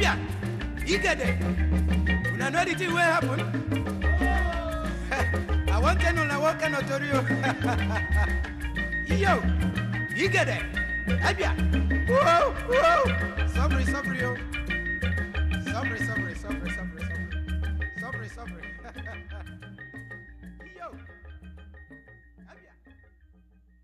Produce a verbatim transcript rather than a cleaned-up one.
Abia, you get it. When I know the thing will happen, I want to know what can I tell you. Yo, you get it. Abia, whoa, whoa. Sorry, sorry, yo. Sorry, sorry.